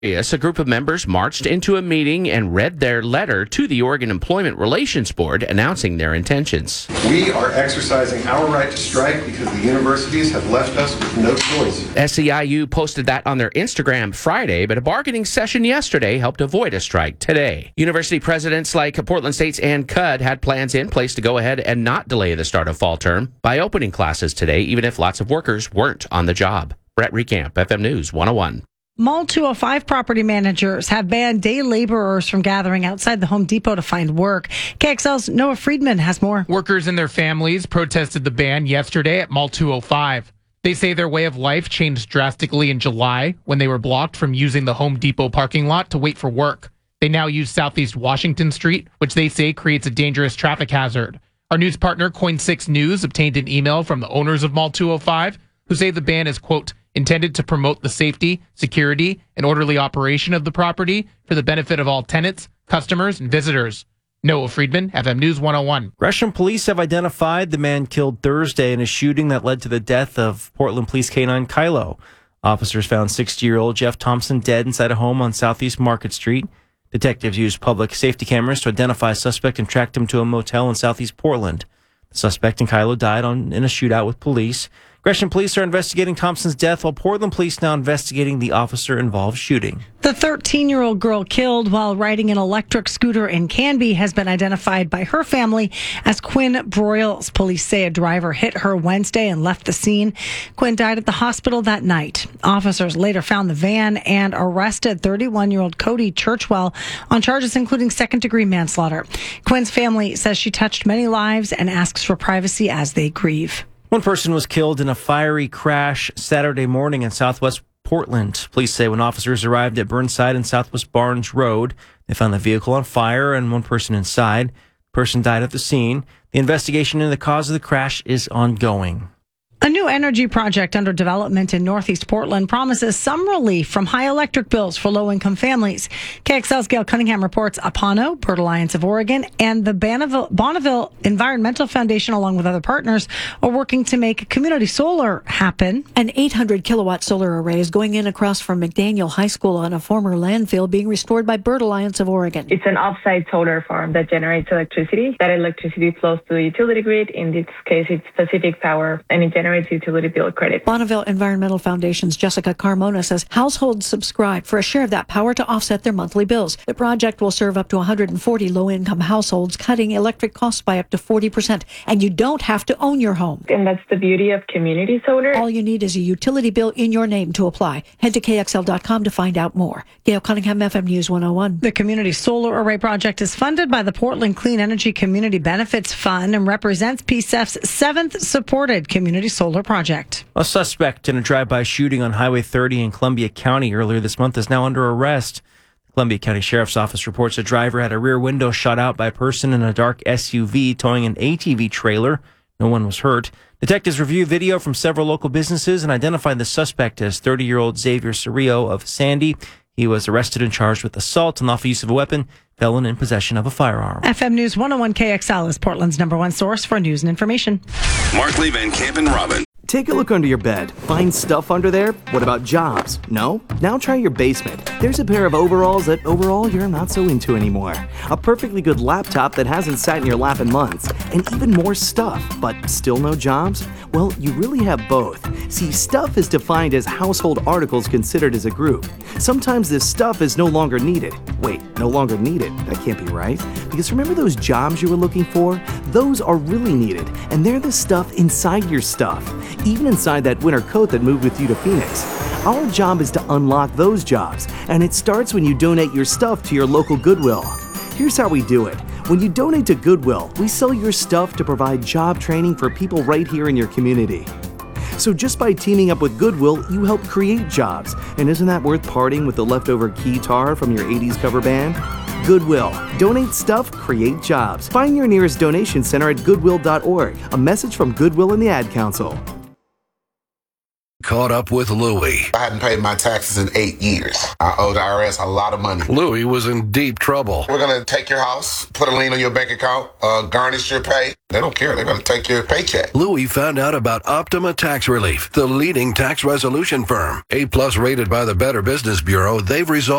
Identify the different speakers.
Speaker 1: A group of members marched into a meeting and read their letter to the Oregon Employment Relations Board announcing their intentions.
Speaker 2: We are exercising our right to strike because the universities have left us with no choice.
Speaker 1: SEIU posted that on their Instagram Friday, but a bargaining session yesterday helped avoid a strike today. University presidents like Portland State's Ann Cudd had plans in place to go ahead and not delay the start of fall term by opening classes today, even if lots of workers weren't on the job. Brett Recamp, FM News 101.
Speaker 3: Mall 205 property managers have banned day laborers from gathering outside the Home Depot to find work. KXL's Noah Friedman has more.
Speaker 4: Workers and their families protested the ban yesterday at Mall 205. They say their way of life changed drastically in July when they were blocked from using the Home Depot parking lot to wait for work. They now use Southeast Washington Street, which they say creates a dangerous traffic hazard. Our news partner, Coin6 News, obtained an email from the owners of Mall 205 who say the ban is, quote, intended to promote the safety, security, and orderly operation of the property for the benefit of all tenants, customers, and visitors. Noah Friedman, FM News 101.
Speaker 5: Gresham police have identified the man killed Thursday in a shooting that led to the death of Portland Police K-9 Kylo. Officers found 60-year-old Jeff Thompson dead inside a home on Southeast Market Street. Detectives used public safety cameras to identify a suspect and tracked him to a motel in Southeast Portland. The suspect and Kylo died in a shootout with police. Gresham police are investigating Thompson's death, while Portland police now investigating the officer-involved shooting.
Speaker 3: The 13-year-old girl killed while riding an electric scooter in Canby has been identified by her family as Quinn Broyles. Police say a driver hit her Wednesday and left the scene. Quinn died at the hospital that night. Officers later found the van and arrested 31-year-old Cody Churchwell on charges including second-degree manslaughter. Quinn's family says she touched many lives and asks for privacy as they grieve.
Speaker 5: One person was killed in a fiery crash Saturday morning in Southwest Portland. Police say when officers arrived at Burnside and Southwest Barnes Road, they found the vehicle on fire and one person inside. The person died at the scene. The investigation into the cause of the crash is ongoing.
Speaker 3: A new energy project under development in Northeast Portland promises some relief from high electric bills for low-income families. KXL's Gail Cunningham reports Apano, Bird Alliance of Oregon, and the Bonneville Environmental Foundation, along with other partners, are working to make community solar happen.
Speaker 6: An 800-kilowatt solar array is going in across from McDaniel High School on a former landfill being restored by Bird Alliance of Oregon.
Speaker 7: It's an off-site solar farm that generates electricity. That electricity flows to the utility grid. In this case, it's Pacific Power, and it generates utility bill credit.
Speaker 6: Bonneville Environmental Foundation's Jessica Carmona says households subscribe for a share of that power to offset their monthly bills. The project will serve up to 140 low-income households, cutting electric costs by up to 40%. And you don't have to own your home.
Speaker 7: And that's the beauty of community solar.
Speaker 6: All you need is a utility bill in your name to apply. Head to KXL.com to find out more. Gail Cunningham, FM News 101.
Speaker 3: The Community Solar Array Project is funded by the Portland Clean Energy Community Benefits Fund and represents PSEF's 7th supported community solar project.
Speaker 5: A suspect in a drive-by shooting on Highway 30 in Columbia County earlier this month is now under arrest. The Columbia County Sheriff's Office reports a driver had a rear window shot out by a person in a dark SUV towing an ATV trailer. No one was hurt. Detectives reviewed video from several local businesses and identified the suspect as 30-year-old Xavier Cerrillo of Sandy. He was arrested and charged with assault, unlawful use of a weapon, felon in possession of a firearm.
Speaker 3: FM News 101 KXL is Portland's #1 source for news and information.
Speaker 8: Markley, Van Camp, and Robin.
Speaker 9: Take a look under your bed. Find stuff under there? What about jobs? No? Now try your basement. There's a pair of overalls that overall you're not so into anymore. A perfectly good laptop that hasn't sat in your lap in months. And even more stuff, but still no jobs? Well, you really have both. See, stuff is defined as household articles considered as a group. Sometimes this stuff is no longer needed. Wait, no longer needed? That can't be right. Because remember those jobs you were looking for? Those are really needed, and they're the stuff inside your stuff. Even inside that winter coat that moved with you to Phoenix. Our job is to unlock those jobs, and it starts when you donate your stuff to your local Goodwill. Here's how we do it. When you donate to Goodwill, we sell your stuff to provide job training for people right here in your community. So just by teaming up with Goodwill, you help create jobs. And isn't that worth parting with the leftover guitar from your 80s cover band? Goodwill. Donate stuff, create jobs. Find your nearest donation center at goodwill.org. A message from Goodwill and the Ad Council.
Speaker 10: caught up with Louie.
Speaker 11: I hadn't paid my taxes in 8 years. I owed the IRS a lot of money.
Speaker 10: Louie was in deep trouble.
Speaker 11: We're going to take your house, put a lien on your bank account, garnish your pay. They don't care. They're going to take your paycheck.
Speaker 10: Louie found out about Optima Tax Relief, the leading tax resolution firm. A+ rated by the Better Business Bureau, they've resolved